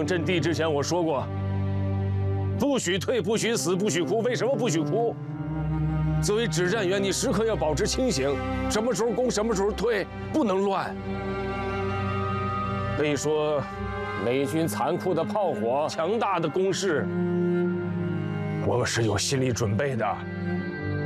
上阵地之前我说过，不许退，不许死，不许哭。为什么不许哭？作为指战员，你时刻要保持清醒，什么时候攻，什么时候退，不能乱。可以说，美军残酷的炮火、强大的攻势，我们是有心理准备的。